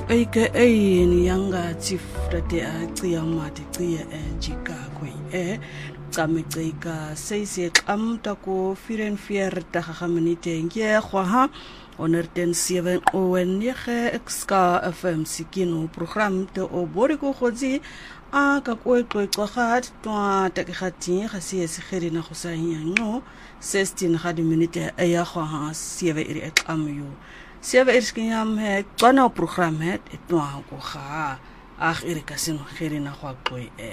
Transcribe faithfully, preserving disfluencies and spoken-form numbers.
aka niyanga chief rate a cia mati cia e jika kwe e kameceka seise kamta ko firen fier ta khaminite nge khwa onerten seven owen yege exka fm sikino program te obori ko khozi a ka ko ko khat twa ta khati khasi se khiri na khusanya no sixteen khadi minute e ya khwa seven iri amu Siya iskiyam he kana program het etwa ko kha ag irikasin khiri na khwa koy e